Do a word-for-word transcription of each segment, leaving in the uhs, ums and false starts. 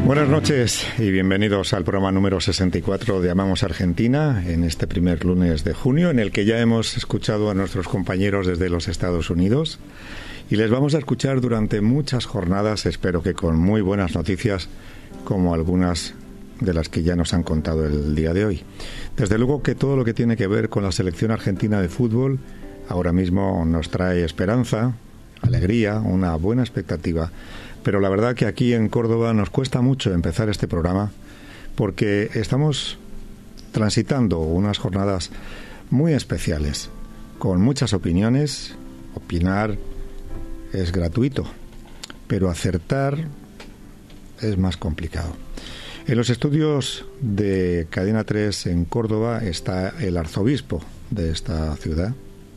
Buenas noches y bienvenidos al programa número sesenta y cuatro de Amamos Argentina, en este primer lunes de junio, en el que ya hemos escuchado a nuestros compañeros desde los Estados Unidos y les vamos a escuchar durante muchas jornadas, espero que con muy buenas noticias, como algunas de las que ya nos han contado el día de hoy. Desde luego que todo lo que tiene que ver con la selección argentina de fútbol ahora mismo nos trae esperanza, alegría, una buena expectativa. Pero la verdad que aquí en Córdoba nos cuesta mucho empezar este programa porque estamos transitando unas jornadas muy especiales, con muchas opiniones. Opinar es gratuito, pero acertar es más complicado. En los estudios de Cadena tres en Córdoba está el arzobispo de esta ciudad,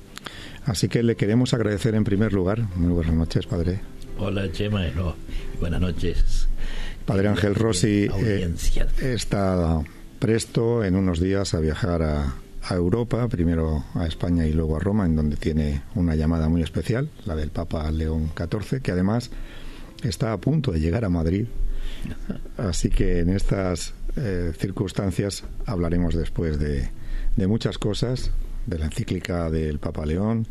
así que le queremos agradecer en primer lugar. Muy buenas noches, padre. Hola, Chema, no, buenas noches. Padre Ángel Rossi eh, está presto en unos días a viajar a, a Europa, primero a España y luego a Roma, en donde tiene una llamada muy especial, la del Papa León catorce, que además está a punto de llegar a Madrid. Así que en estas eh, circunstancias hablaremos después de, de muchas cosas, de la encíclica del Papa León,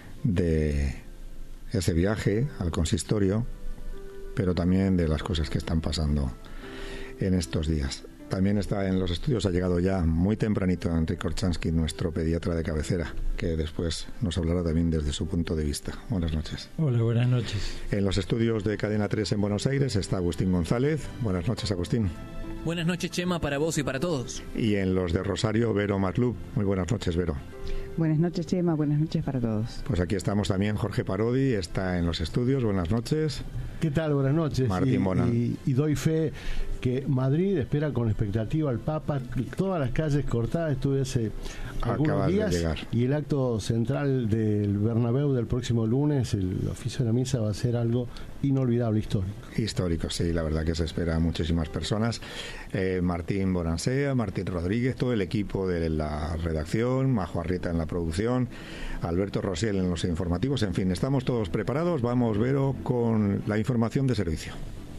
de ese viaje al consistorio, pero también de las cosas que están pasando en estos días. También está en los estudios, ha llegado ya muy tempranito Enrique Orchansky, nuestro pediatra de cabecera, que después nos hablará también desde su punto de vista. Buenas noches. Hola, buenas noches. En los estudios de Cadena tres en Buenos Aires está Agustín González. Buenas noches, Agustín. Buenas noches, Chema, para vos y para todos. Y en los de Rosario, Vero Matlub. Muy buenas noches, Vero. Buenas noches, Chema, buenas noches para todos. Pues aquí estamos también, Jorge Parodi está en los estudios. Buenas noches. ¿Qué tal? Buenas noches. Martín Bonan. Y, y doy fe que Madrid espera con expectativa al Papa, todas las calles cortadas, estuve hace algunos Acabas días, de llegar. Y el acto central del Bernabéu del próximo lunes, el oficio de la misa, va a ser algo inolvidable, histórico. Histórico, sí, la verdad que se espera a muchísimas personas. Eh, Martín Bonansea, Martín Rodríguez, todo el equipo de la redacción, Majo Arrieta en la producción, Alberto Rosiel en los informativos, en fin, estamos todos preparados. Vamos, Vero, con la información de servicio.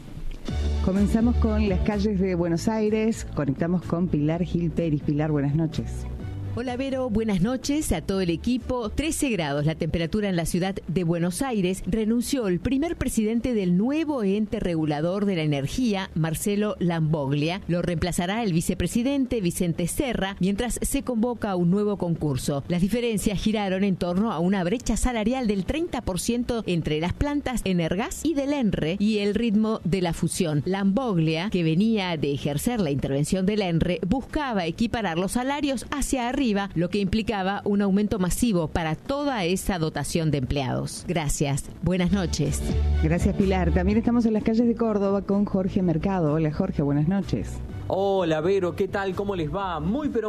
Comenzamos con las calles de Buenos Aires, conectamos con Pilar Gil Peris. Pilar, buenas noches. Hola Vero, buenas noches a todo el equipo. trece grados la temperatura en la ciudad de Buenos Aires. Renunció el primer presidente del nuevo ente regulador de la energía, Marcelo Lamboglia. Lo reemplazará el vicepresidente Vicente Serra, mientras se convoca un nuevo concurso. Las diferencias giraron en torno a una brecha salarial del treinta por ciento entre las plantas Energas y del ENRE y el ritmo de la fusión. Lamboglia, que venía de ejercer la intervención del ENRE, buscaba equiparar los salarios hacia arriba, lo que implicaba un aumento masivo para toda esa dotación de empleados. Gracias. Buenas noches. Gracias, Pilar. También estamos en las calles de Córdoba con Jorge Mercado. Hola, Jorge, buenas noches. Hola, Vero, ¿qué tal? ¿Cómo les va? Muy pero